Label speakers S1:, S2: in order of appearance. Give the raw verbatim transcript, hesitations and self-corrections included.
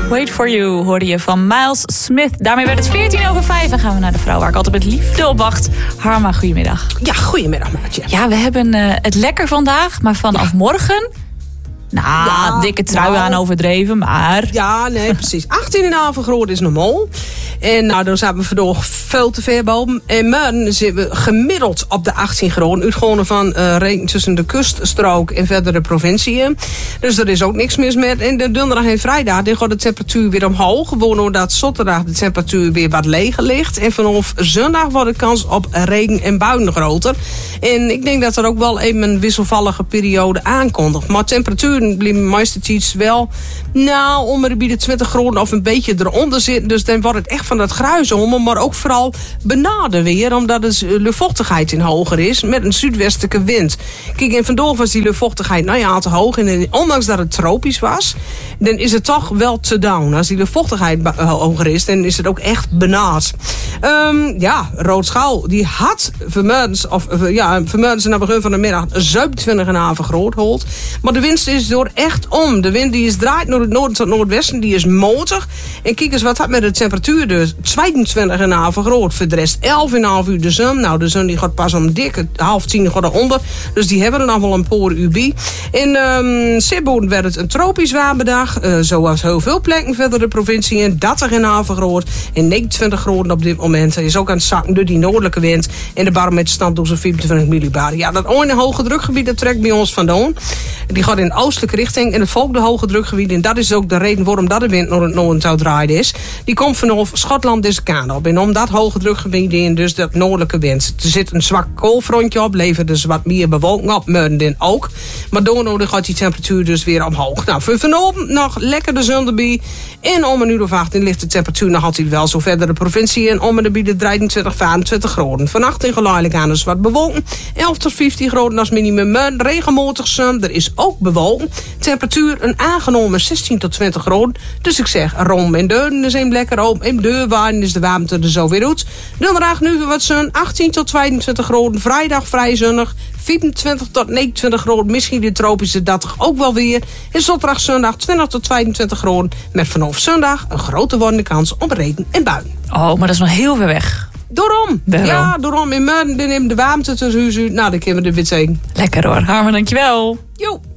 S1: Wait for You hoorde je van Miles Smith. Daarmee werd het veertien over vijf en gaan we naar de vrouw waar ik altijd met liefde op wacht. Harma, goedemiddag.
S2: Ja, goedemiddag Maartje.
S1: Ja, we hebben uh, het lekker vandaag, maar vanaf ja. morgen... Nou, ja, dikke trui nou, aan overdreven, maar...
S2: Ja, nee, precies. achttien komma vijf graden is normaal. En nou, dan zijn we vandaag veel te ver boven. En morgen zitten we gemiddeld op de achttien graden. Uitgewonnen van uh, regen tussen de kuststrook en verdere provinciën. Dus er is ook niks mis met. En de donderdag en vrijdag dan gaat de temperatuur weer omhoog. Gewoon omdat zondag de temperatuur weer wat leger ligt. En vanaf zondag wordt de kans op regen en buien groter. En ik denk dat er ook wel even een wisselvallige periode aankondigt. Maar temperatuur blijven meeste tijd wel, nou, om er bij de twintig graden of een beetje eronder zitten. Dus dan wordt het echt van dat gruizen, maar ook vooral benauwder weer, omdat de luchtvochtigheid in hoger is, met een zuidwestelijke wind. Kijk, en vandaag was die luchtvochtigheid, nou ja, te hoog. En ondanks dat het tropisch was, dan is het toch wel te down. Als die luchtvochtigheid hoger is, dan is het ook echt benauwd. Um, ja, Roodschouw, die had vanmorgens, of ja, vanmorgens naar begin van de middag zevenentwintig komma vijf graden gehoord. Maar de wind is door echt om. De wind die is draait naar het noorden tot noordwesten, die is motor. En kijk eens wat had met de temperatuur dus. tweeëntwintig komma vijf graden. Voor de rest elf komma vijf uur de zon. Nou, de zon die gaat pas om dikke half tien gaat eronder. Dus die hebben er nog wel een paar uur bij. In um, Sibboen werd het een tropisch warme uh, zoals heel veel plekken verder de provincie in. dertig komma vijf graden. En negenentwintig graden op dit moment. Hij is ook aan het zakken door die noordelijke wind. En de barometer staat door zo'n vierentwintig millibar. Ja, dat ene hoge drukgebied dat trekt bij ons vandaan. Die gaat in oostelijke richting en het volgende hoge drukgebied. En dat is ook de reden waarom dat de wind naar het noorden zou draaien is. Die komt vanaf Schotland deze kant op. En om dat hoge drukgebied in, dus dat noordelijke wind. Er zit een zwak koolfrontje op, levert dus wat meer bewolking op. Muiden ook. Maar daardoor gaat die temperatuur dus weer omhoog. Nou, voor vanavond nog lekker de zon erbij. En om een uur of acht ligt de temperatuur nog altijd wel zo verder de provincie. En om en erbij de drieëntwintig, vijfentwintig graden. Vannacht in geleidelijk aan dus wat bewolking. elf tot vijftien graden als minimum. Regenmotig zon. Er is ook bewolking. Temperatuur een aangenomen zestien tot twintig graden. Dus ik zeg, Rom en Deun is een lekker open. En Deurwaan is de warmte er zo weer uit. Donderdag nu weer wat zon. achttien tot tweeëntwintig graden. Vrijdag vrij zonnig. vierentwintig tot negenentwintig graden. Misschien de tropische dertig ook wel weer. En zondag, zondag twintig tot tweeëntwintig graden. Met vanaf zondag een grote wordende kans op regen en buien.
S1: Oh, maar dat is nog heel ver weg.
S2: Daarom.
S1: Daarom.
S2: Ja, daarom. In Muiden neemt de warmte tussen huis uit. Nou, dan kunnen we er weer zeggen.
S1: Lekker hoor. Harmen, dankjewel.
S2: Jo.